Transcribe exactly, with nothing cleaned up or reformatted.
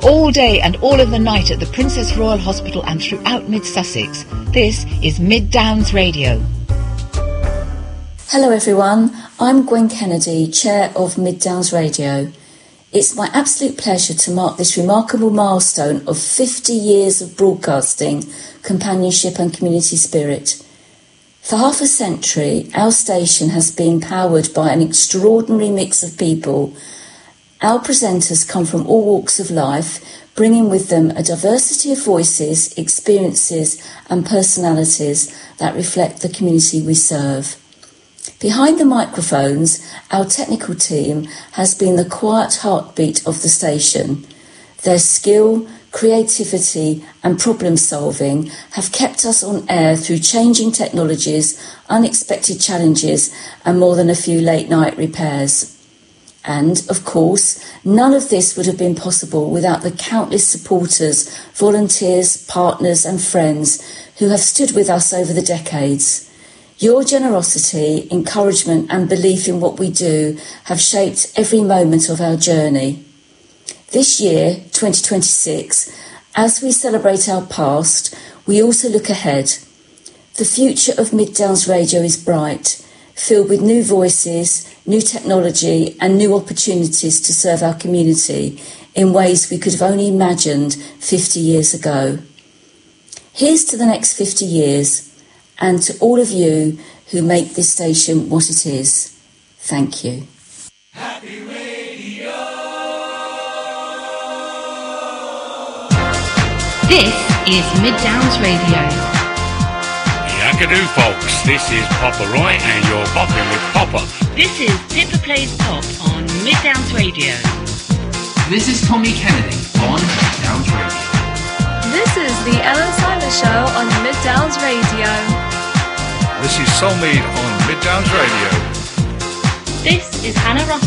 all day and all of the night at the Princess Royal Hospital and throughout Mid-Sussex. This is Mid Downs Radio. Hello everyone, I'm Gwen Kennedy, Chair of Mid Downs Radio. It's my absolute pleasure to mark this remarkable milestone of fifty years of broadcasting, companionship and community spirit. For half a century, our station has been powered by an extraordinary mix of people. Our presenters come from all walks of life, bringing with them a diversity of voices, experiences and personalities that reflect the community we serve. Behind the microphones, our technical team has been the quiet heartbeat of the station. Their skill, creativity and problem solving have kept us on air through changing technologies, unexpected challenges and more than a few late night repairs. And, of course, none of this would have been possible without the countless supporters, volunteers, partners and friends who have stood with us over the decades. Your generosity, encouragement and belief in what we do have shaped every moment of our journey. This year, twenty twenty-six, as we celebrate our past, we also look ahead. The future of Mid Downs Radio is bright, filled with new voices, new technology and new opportunities to serve our community in ways we could have only imagined fifty years ago. Here's to the next fifty years and to all of you who make this station what it is. Thank you. Happy Radio. This is Mid Downs Radio. Yakadoo folks, this is Popper Roy and you're popping with Popper. This is Pippa Plays Pop on Mid Downs Radio. This is Tommy Kennedy on Mid Downs Radio. This is the Ellen Simon Show on Mid Downs Radio. This is Soul Mead on Mid Downs Radio. This is Hannah Ross